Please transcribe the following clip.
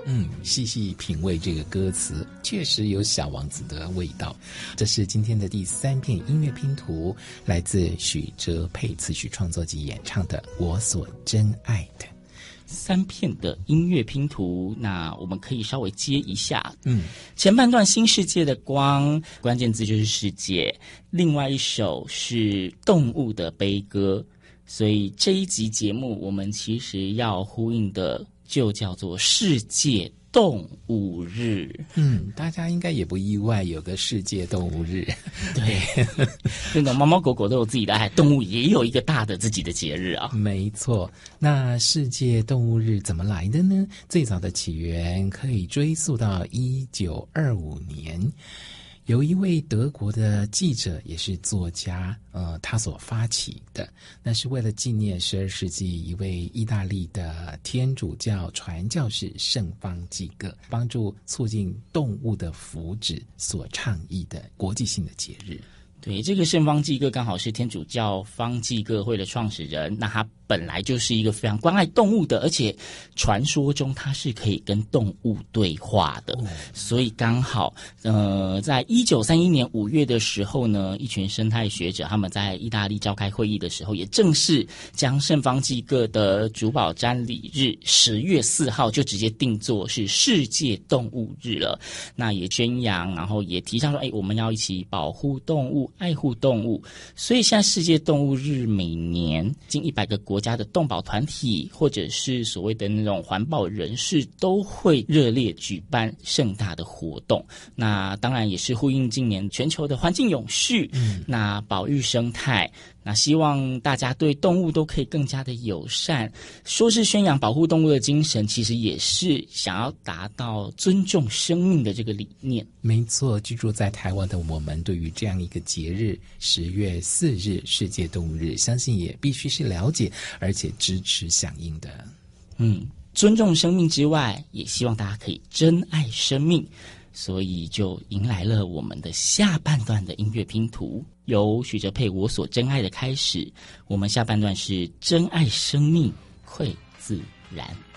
细细品味这个歌词，确实有小王子的味道。这是今天的第3片音乐拼图，来自许哲佩词曲创作及演唱的《我所真爱的》。 3片的音乐拼图，那我们可以稍微接一下。前半段新世界的光，关键字就是世界，另外一首是动物的悲歌，所以这一集节目我们其实要呼应的就叫做世界动物日。 大家应该也不意外有个世界动物日。 对，那种猫猫狗狗都有自己的爱，动物也有一个大的自己的节日啊。 没错，那世界动物日怎么来的呢？最早的起源可以追溯到1925年。有一位德国的记者也是作家，他所发起的，那是为了纪念12世纪一位意大利的天主教传教士圣方济各，帮助促进动物的福祉所倡议的国际性的节日。 对，这个圣方济各刚好是天主教方济各会的创始人，那他本来就是一个非常关爱动物的，而且传说中他是可以跟动物对话的，所以刚好在1931年5月的时候呢，一群生态学者他们在意大利召开会议的时候，也正式将圣方济各的主保瞻礼日10月4号就直接定作是世界动物日了。那也宣扬，然后也提倡说，我们要一起保护动物，爱护动物。所以现在世界动物日每年近100个国家的动保团体或者是所谓的那种环保人士都会热烈举办盛大的活动。那当然也是呼应今年全球的环境永续，那保育生态，那希望大家对动物都可以更加的友善。说是宣扬保护动物的精神，其实也是想要达到尊重生命的这个理念。 没错，居住在台湾的我们对于这样一个节日10月4日世界动物日，相信也必须是了解而且支持响应的。 尊重生命之外，也希望大家可以珍爱生命，所以就迎来了我们的下半段的音乐拼图，由许哲佩我所真爱的开始，我们下半段是珍爱生命，愧自然。